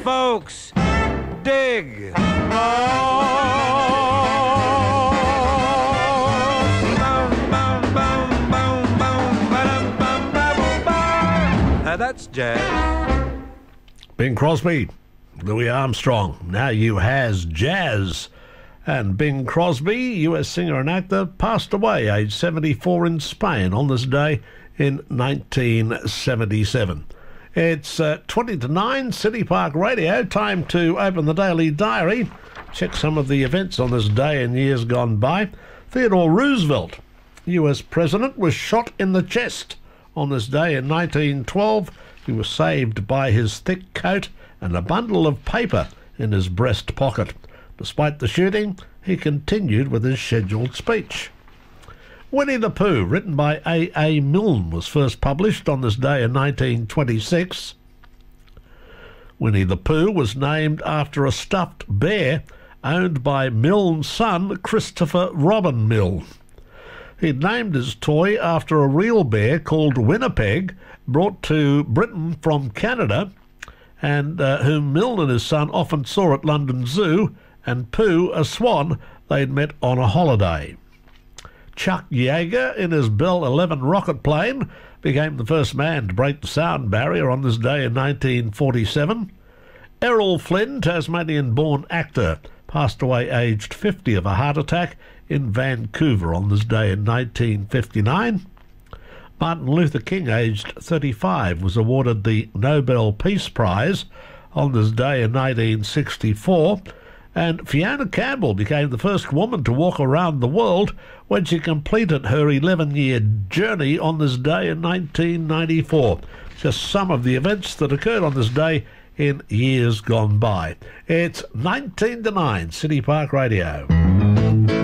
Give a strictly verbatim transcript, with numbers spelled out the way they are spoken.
folks, dig. Now that's jazz. Bing Crosby, Louis Armstrong, now you has jazz. And Bing Crosby, U S singer and actor, passed away aged seventy-four in Spain on this day in nineteen seventy-seven. It's uh, twenty to nine, City Park Radio. Time to open the Daily Diary. Check some of the events on this day in years gone by. Theodore Roosevelt, U S President, was shot in the chest on this day in nineteen twelve. He was saved by his thick coat and a bundle of paper in his breast pocket. Despite the shooting, he continued with his scheduled speech. Winnie the Pooh, written by A A Milne, was first published on this day in nineteen twenty-six. Winnie the Pooh was named after a stuffed bear owned by Milne's son, Christopher Robin Milne. He'd named his toy after a real bear called Winnipeg, brought to Britain from Canada, and uh, whom Milne and his son often saw at London Zoo, and Pooh, a swan they'd met on a holiday. Chuck Yeager, in his Bell eleven rocket plane, became the first man to break the sound barrier on this day in nineteen forty-seven. Errol Flynn, Tasmanian-born actor, passed away aged fifty of a heart attack in Vancouver on this day in nineteen fifty-nine. Martin Luther King, aged thirty-five, was awarded the Nobel Peace Prize on this day in nineteen sixty-four. And Fiona Campbell became the first woman to walk around the world when she completed her eleven-year journey on this day in nineteen ninety-four. Just some of the events that occurred on this day in years gone by. It's nineteen to nine, City Park Radio.